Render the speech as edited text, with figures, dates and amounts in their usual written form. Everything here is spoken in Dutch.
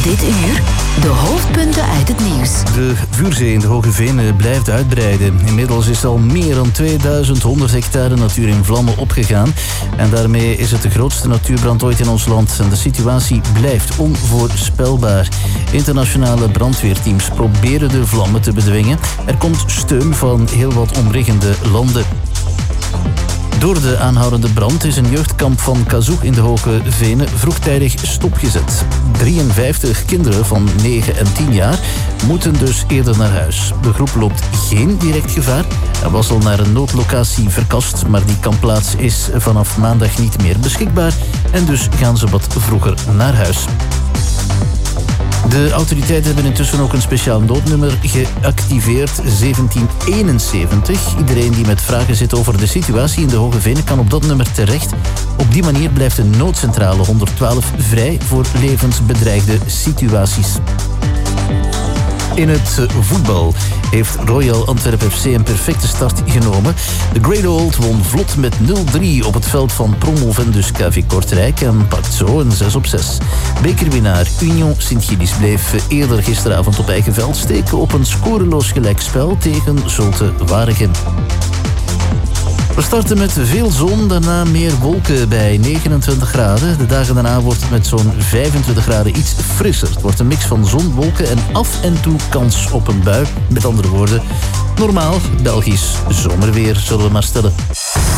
Dit uur de hoofdpunten uit het nieuws. De vuurzee in de Hoge Venen blijft uitbreiden. Inmiddels is al meer dan 2100 hectare natuur in vlammen opgegaan. En daarmee is het de grootste natuurbrand ooit in ons land. En de situatie blijft onvoorspelbaar. Internationale brandweerteams proberen de vlammen te bedwingen. Er komt steun van heel wat omringende landen. Door de aanhoudende brand is een jeugdkamp van Kazoeg in de Hoge Venen vroegtijdig stopgezet. 53 kinderen van 9 en 10 jaar moeten dus eerder naar huis. De groep loopt geen direct gevaar. Er was al naar een noodlocatie verkast, maar die kampplaats is vanaf maandag niet meer beschikbaar. En dus gaan ze wat vroeger naar huis. De autoriteiten hebben intussen ook een speciaal noodnummer geactiveerd, 1771. Iedereen die met vragen zit over de situatie in de Hoge Venen kan op dat nummer terecht. Op die manier blijft de noodcentrale 112 vrij voor levensbedreigde situaties. In het voetbal heeft Royal Antwerp FC een perfecte start genomen. De Great Old won vlot met 0-3 op het veld van Promovendus KV Kortrijk en pakt zo een 6-6. Bekerwinnaar Union Sint-Gilles bleef eerder gisteravond op eigen veld steken op een scoreloos gelijkspel tegen Zulte Waregem. We starten met veel zon, daarna meer wolken bij 29 graden. De dagen daarna wordt het met zo'n 25 graden iets frisser. Het wordt een mix van zon, wolken en af en toe kans op een bui. Met andere woorden, normaal Belgisch zomerweer zullen we maar stellen.